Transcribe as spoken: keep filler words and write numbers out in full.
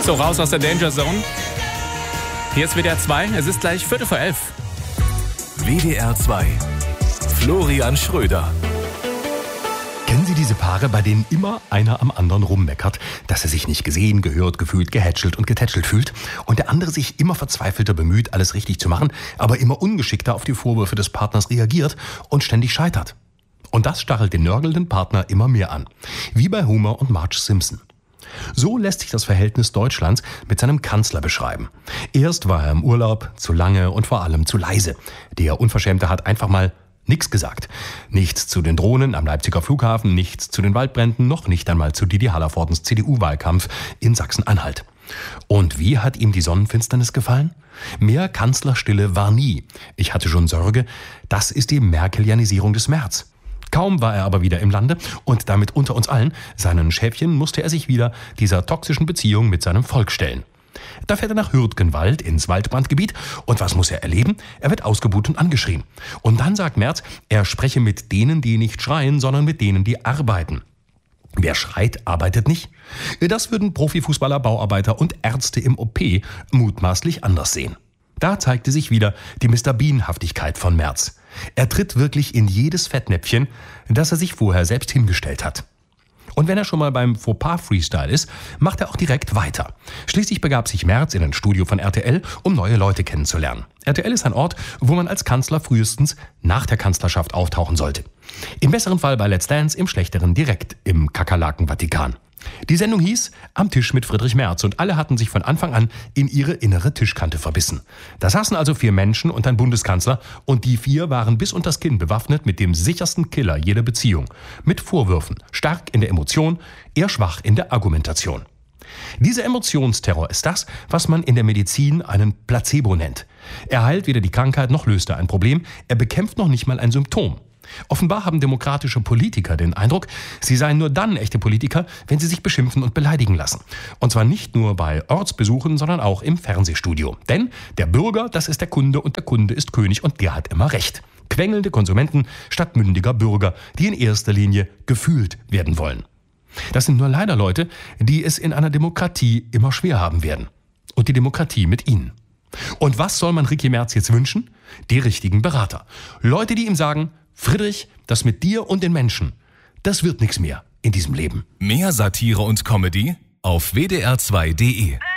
So, raus aus der Danger Zone. Hier ist W D R zwei, es ist gleich Viertel vor elf. W D R zwei. Florian Schröder. Kennen Sie diese Paare, bei denen immer einer am anderen rummeckert, dass er sich nicht gesehen, gehört, gefühlt, gehätschelt und getätschelt fühlt und der andere sich immer verzweifelter bemüht, alles richtig zu machen, aber immer ungeschickter auf die Vorwürfe des Partners reagiert und ständig scheitert? Und das stachelt den nörgelnden Partner immer mehr an. Wie bei Homer und Marge Simpson. So lässt sich das Verhältnis Deutschlands mit seinem Kanzler beschreiben. Erst war er im Urlaub, zu lange und vor allem zu leise. Der Unverschämte hat einfach mal nichts gesagt. Nichts zu den Drohnen am Leipziger Flughafen, nichts zu den Waldbränden, noch nicht einmal zu Didi Hallervordens C D U-Wahlkampf in Sachsen-Anhalt. Und wie hat ihm die Sonnenfinsternis gefallen? Mehr Kanzlerstille war nie. Ich hatte schon Sorge, das ist die Merkelianisierung des März. Kaum war er aber wieder im Lande und damit unter uns allen, seinen Schäfchen, musste er sich wieder dieser toxischen Beziehung mit seinem Volk stellen. Da fährt er nach Hürtgenwald ins Waldbrandgebiet und was muss er erleben? Er wird ausgebuht und angeschrien. Und dann sagt Merz, er spreche mit denen, die nicht schreien, sondern mit denen, die arbeiten. Wer schreit, arbeitet nicht. Das würden Profifußballer, Bauarbeiter und Ärzte im O P mutmaßlich anders sehen. Da zeigte sich wieder die Mister Bean-Haftigkeit von Merz. Er tritt wirklich in jedes Fettnäpfchen, das er sich vorher selbst hingestellt hat. Und wenn er schon mal beim Fauxpas-Freestyle ist, macht er auch direkt weiter. Schließlich begab sich Merz in ein Studio von R T L, um neue Leute kennenzulernen. R T L ist ein Ort, wo man als Kanzler frühestens nach der Kanzlerschaft auftauchen sollte. Im besseren Fall bei Let's Dance, im schlechteren direkt im Kakerlaken-Vatikan. Die Sendung hieß Am Tisch mit Friedrich Merz und alle hatten sich von Anfang an in ihre innere Tischkante verbissen. Da saßen also vier Menschen und ein Bundeskanzler und die vier waren bis unters Kinn bewaffnet mit dem sichersten Killer jeder Beziehung. Mit Vorwürfen, stark in der Emotion, eher schwach in der Argumentation. Dieser Emotionsterror ist das, was man in der Medizin einen Placebo nennt. Er heilt weder die Krankheit noch löst er ein Problem, er bekämpft noch nicht mal ein Symptom. Offenbar haben demokratische Politiker den Eindruck, sie seien nur dann echte Politiker, wenn sie sich beschimpfen und beleidigen lassen. Und zwar nicht nur bei Ortsbesuchen, sondern auch im Fernsehstudio. Denn der Bürger, das ist der Kunde und der Kunde ist König und der hat immer recht. Quengelnde Konsumenten statt mündiger Bürger, die in erster Linie gefühlt werden wollen. Das sind nur leider Leute, die es in einer Demokratie immer schwer haben werden. Und die Demokratie mit ihnen. Und was soll man Ricky Merz jetzt wünschen? Die richtigen Berater. Leute, die ihm sagen, Friedrich, das mit dir und den Menschen, das wird nichts mehr in diesem Leben. Mehr Satire und Comedy auf W D R zwei Punkt de.